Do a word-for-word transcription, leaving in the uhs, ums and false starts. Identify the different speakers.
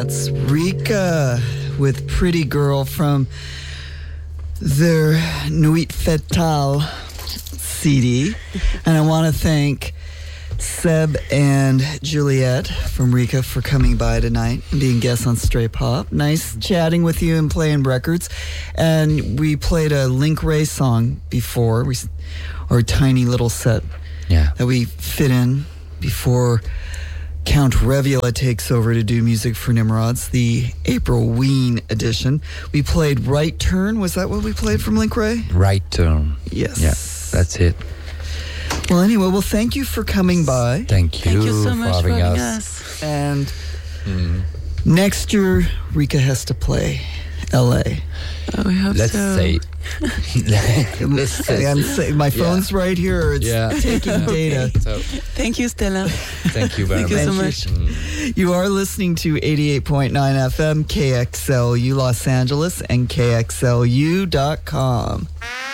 Speaker 1: That's Rika with Pretty Girl from their Nuit Fatale C D. And I want to thank Seb and Juliet from Rika for coming by tonight and being guests on Stray Pop. Nice chatting with you and playing records. And we played a Link Ray song before, we, our tiny little set
Speaker 2: yeah.
Speaker 1: that we fit in before Count Revula takes over to do music for Nimrods, the April Ween edition. We played Right Turn. Was that what we played from Link Ray?
Speaker 2: Right Turn.
Speaker 1: Yes.
Speaker 2: Yeah, that's it.
Speaker 1: Well, anyway, well, thank you for coming by.
Speaker 2: Thank you,
Speaker 3: thank you so
Speaker 2: for
Speaker 3: much
Speaker 2: having
Speaker 3: for having
Speaker 2: us.
Speaker 3: us.
Speaker 1: And
Speaker 2: Mm.
Speaker 1: next year, Rika has to play L A.
Speaker 3: Oh, we hope
Speaker 2: Let's
Speaker 3: so.
Speaker 2: say. Let's say.
Speaker 1: I'm saying, my phone's
Speaker 2: Yeah.
Speaker 1: right here. It's
Speaker 2: Yeah.
Speaker 1: taking data.
Speaker 2: So,
Speaker 3: Thank you, Stella.
Speaker 2: thank you very
Speaker 3: Thank you
Speaker 2: much.
Speaker 3: so much.
Speaker 2: Mm.
Speaker 1: You are listening to eighty-eight point nine F M, K X L U Los Angeles, and K X L U dot com.